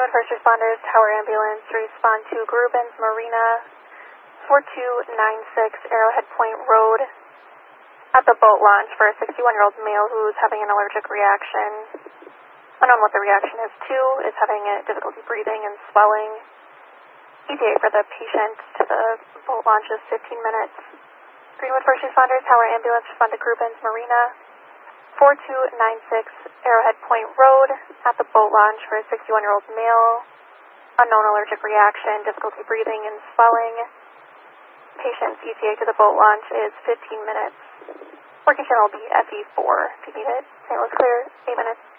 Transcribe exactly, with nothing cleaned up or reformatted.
Greenwood First Responders, Tower Ambulance, respond to Grubens Marina, four two nine six Arrowhead Point Road, at the boat launch for a sixty-one-year-old male who's having an allergic reaction. Unknown what the reaction is to, is having difficulty breathing and swelling. E T A for the patient to the boat launch is fifteen minutes. Greenwood First Responders, Tower Ambulance, respond to Grubens Marina, four two nine six Arrowhead Point Road, at the boat launch for a sixty-one-year-old male. Unknown allergic reaction, difficulty breathing and swelling. Patient's E T A to the boat launch is fifteen minutes. Working channel will be F E four if you need it. Saint Louis clear, eight minutes.